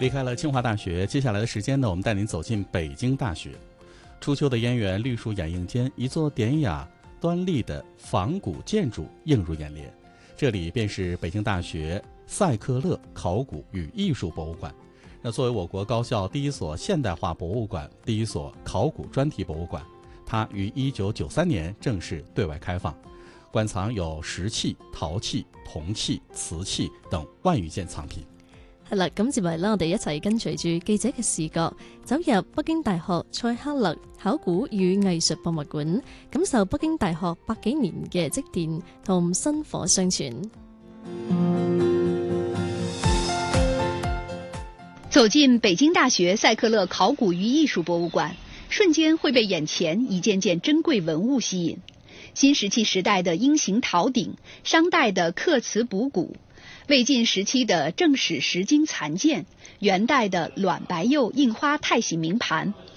离开了清华大学，接下来的时间呢，我们带您走进北京大学。初秋的燕园绿树掩映间，一座典雅端丽的仿古建筑映入眼帘，这里便是北京大学赛克勒考古与艺术博物馆。那作为我国高校第一所现代化博物馆，第一所考古专题博物馆，它于1993年正式对外开放，馆藏有石器、陶器、铜器、瓷器等萬餘件藏品。 係啦，咁接嚟啦，我哋一齊跟隨住記者嘅視角，走入北京大學塞克勒考古與藝術博物館，感受北京大學百幾年嘅積澱同薪火相傳。 走进北京大学赛克勒考古与艺术博物馆，瞬间会被眼前一件件珍贵文物吸引。新石器时代的鹰形陶鼎，商代的刻瓷补骨，魏晋时期的正史石金残件，元代的卵白釉印花钛形铭盘，